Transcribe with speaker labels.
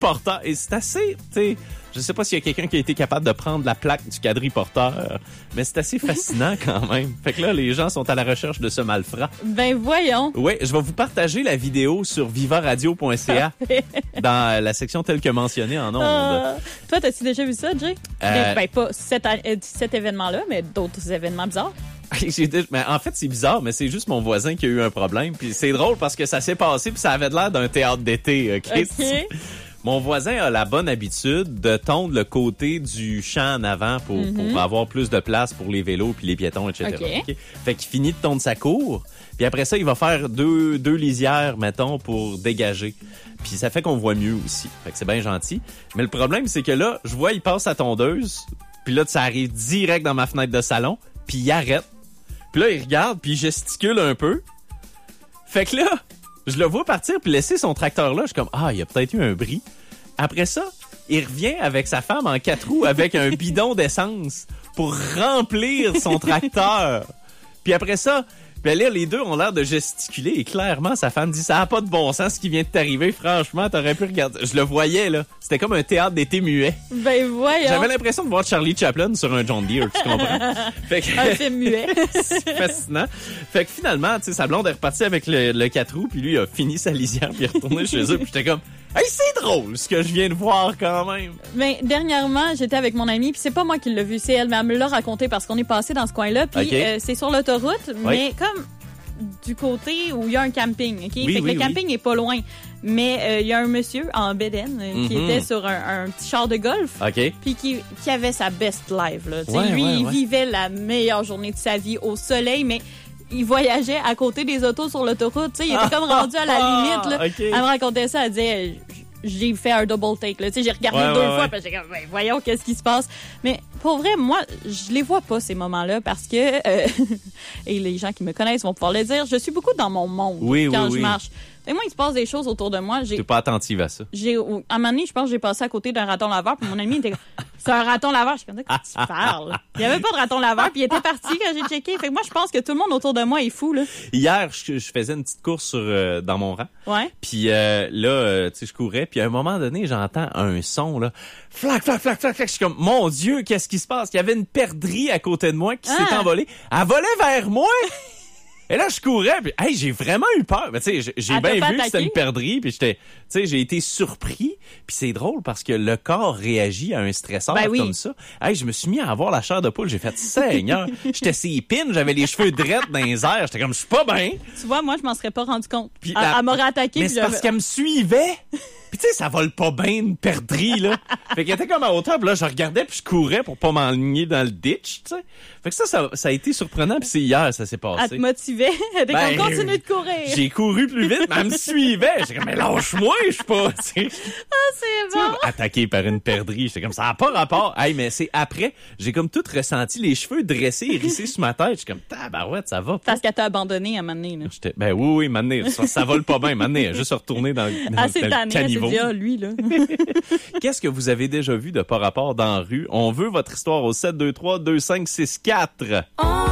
Speaker 1: quadriporteur. Et c'est assez, tu sais, je sais pas s'il y a quelqu'un qui a été capable de prendre la plaque du quadriporteur, mais c'est assez fascinant quand même. Fait que là, les gens sont à la recherche de ce malfrat.
Speaker 2: Ben voyons.
Speaker 1: Oui, je vais vous partager la vidéo sur vivaradio.ca dans la section telle que mentionnée en ondes.
Speaker 2: Toi, t'as-tu déjà vu ça, Jay? Ben, pas cet événement-là, mais d'autres événements bizarres.
Speaker 1: Mais en fait, c'est bizarre, mais c'est juste mon voisin qui a eu un problème. Puis c'est drôle parce que ça s'est passé puis ça avait l'air d'un théâtre d'été. OK. Mon voisin a la bonne habitude de tondre le côté du champ en avant pour avoir plus de place pour les vélos puis les piétons, etc. Okay. Fait qu'il finit de tondre sa cour. Puis après ça, il va faire deux lisières, mettons, pour dégager. Puis ça fait qu'on voit mieux aussi. Fait que c'est bien gentil. Mais le problème, c'est que là, je vois, il passe sa tondeuse. Puis là, ça arrive direct dans ma fenêtre de salon. Puis il arrête. Puis là, il regarde, puis il gesticule un peu. Fait que là, je le vois partir puis laisser son tracteur là. Je suis comme, il y a peut-être eu un bris. Après ça, il revient avec sa femme en 4 roues avec un bidon d'essence pour remplir son tracteur. Puis après ça, ben là, les deux ont l'air de gesticuler et clairement, sa femme dit « Ça a pas de bon sens ce qui vient de t'arriver. Franchement, t'aurais pu regarder. » Je le voyais, là. C'était comme un théâtre d'été muet.
Speaker 2: Ben voyons.
Speaker 1: J'avais l'impression de voir Charlie Chaplin sur un John Deere, tu comprends? Fait que...
Speaker 2: Un film muet.
Speaker 1: C'est fascinant. Fait que finalement, tu sais, sa blonde est repartie avec le 4 roues, puis lui a fini sa lisière, puis il est retourné chez eux, puis j'étais comme... Hey, c'est drôle ce que je viens de voir quand même.
Speaker 2: Mais dernièrement, j'étais avec mon amie, puis c'est pas moi qui l'ai vu, c'est elle, mais elle me l'a raconté parce qu'on est passé dans ce coin-là, puis c'est sur l'autoroute, mais comme du côté où il y a un camping, OK?
Speaker 1: Oui,
Speaker 2: fait que le camping est pas loin, mais il y a un monsieur en bédaine qui était sur un petit char de golf, puis qui avait sa best life, là. Il vivait la meilleure journée de sa vie au soleil, mais il voyageait à côté des autos sur l'autoroute. Il était comme rendu à la limite. Là. Elle me racontait ça. Elle disait, j'ai fait un double take. Là. J'ai regardé deux fois. Puis j'ai comme, voyons, qu'est-ce qui se passe. Mais pour vrai, moi, je les vois pas, ces moments-là, parce que, et les gens qui me connaissent vont pouvoir le dire, je suis beaucoup dans mon monde quand je marche. Et moi, il se passe des choses autour de moi.
Speaker 1: T'es pas attentive à ça.
Speaker 2: À un moment donné, je pense que j'ai passé à côté d'un raton laveur, puis mon ami était c'est un raton laveur. Je suis comme, de quoi tu parles? Il y avait pas de raton laveur, puis il était parti quand j'ai checké. Fait que moi, je pense que tout le monde autour de moi est fou, là.
Speaker 1: Hier, je faisais une petite course dans mon rang.
Speaker 2: Ouais.
Speaker 1: Puis là, tu sais, je courais, puis à un moment donné, j'entends un son, là. Flac, flac, flac, flac, flac. Je suis comme, mon Dieu, qu'est-ce qui se passe? Il y avait une perdrix à côté de moi qui s'est envolée. Elle volait vers moi! Et là, je courais, puis hey, j'ai vraiment eu peur. Mais tu sais, j'ai bien vu que c'était une perdrix, puis j'ai été surpris. Puis c'est drôle parce que le corps réagit à un stresseur comme ça. Hey, je me suis mis à avoir la chair de poule. J'ai fait Seigneur, j'étais ses épines, j'avais les cheveux drettes dans les airs. J'étais comme, je suis pas bien.
Speaker 2: Tu vois, moi, je m'en serais pas rendu compte. Puis elle m'aurait attaqué.
Speaker 1: Mais c'est parce qu'elle me suivait. Puis tu sais, ça vole pas bien une perdrix, là. Fait qu'elle était comme à hauteur, puis là, je regardais, puis je courais pour pas m'enligner dans le ditch, tu sais. Fait que ça a été surprenant, puis c'est hier, ça s'est passé.
Speaker 2: Elle te motivait. Elle était comme, continue de courir.
Speaker 1: J'ai couru plus vite, mais elle me suivait. J'étais comme, mais lâche-moi, je suis pas, tu sais.
Speaker 2: C'est bon.
Speaker 1: Attaqué par une perdrix. J'étais comme, ça n'a pas rapport. Hey, mais c'est après, j'ai comme tout ressenti les cheveux dressés, hérissés sur ma tête. J'étais comme, tabarouette, ça va pas.
Speaker 2: Parce qu'elle t'a abandonné à un moment donné, là.
Speaker 1: Oui, un moment donné, ça vole pas bien, un moment donné, juste retourner dans le caniveau.
Speaker 2: Lui, là.
Speaker 1: Qu'est-ce que vous avez déjà vu de par rapport dans la rue? On veut votre histoire au 723-2564.